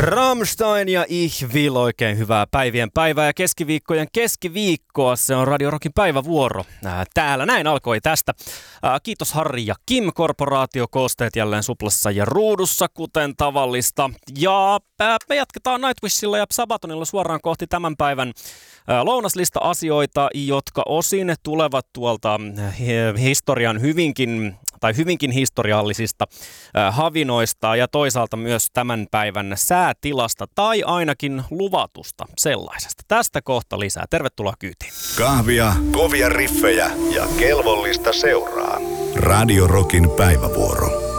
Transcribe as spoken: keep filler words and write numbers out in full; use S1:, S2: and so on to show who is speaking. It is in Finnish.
S1: Rammstein ja Ich Will, oikein hyvää päivien päivää ja keskiviikkojen keskiviikkoa. Se on Radio Rockin päivävuoro. Täällä näin alkoi tästä. Kiitos Harri ja Kim, korporaatiokoosteet jälleen suplassa ja ruudussa, kuten tavallista. Ja me jatketaan Nightwishilla ja Sabatonilla suoraan kohti tämän päivän lounaslista-asioita, jotka osin tulevat tuolta historian hyvinkin, tai hyvinkin historiallisista havinoista ja toisaalta myös tämän päivän säätilasta tai ainakin luvatusta sellaisesta. Tästä kohta lisää. Tervetuloa kyytiin.
S2: Kahvia, kovia riffejä ja kelvollista seuraa. Radio Rockin päivävuoro.